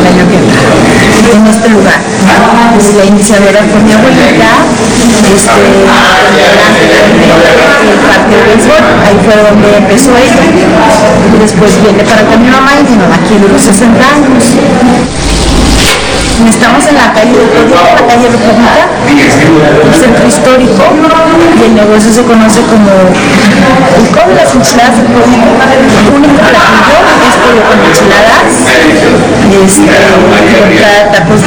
el año que entra, en este lugar. Pues la iniciadora fue mi abuelita, delante del parque de béisbol, ahí fue donde empezó ella, y después viene para acá mi mamá, y mi mamá quiere los 60 años. Estamos en la calle República, el centro histórico, y el negocio se conoce como el Codo de las Enchiladas del Pueblito. Único platillo es pollo con enchiladas, tacos